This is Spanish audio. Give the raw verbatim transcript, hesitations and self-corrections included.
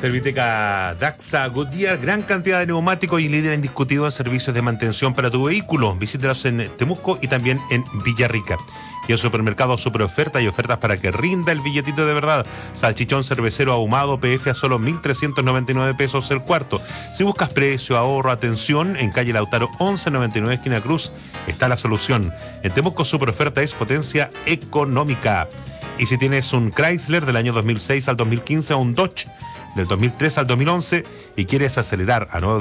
Serviteca Daxa Goodyear, gran cantidad de neumáticos y líder indiscutido en servicios de mantención para tu vehículo. Visítalos en Temuco y también en Villarrica. Y en supermercados super ofertas y ofertas para que rinda el billetito de verdad. Salchichón cervecero ahumado P F a solo mil trescientos noventa y nueve pesos el cuarto. Si buscas precio, ahorro, atención, en calle Lautaro once noventa y nueve esquina Cruz está la solución. En Temuco super oferta es potencia económica. Y si tienes un Chrysler del año dos mil seis al dos mil quince o un Dodge del dos mil tres al dos mil once y quieres acelerar a nuevo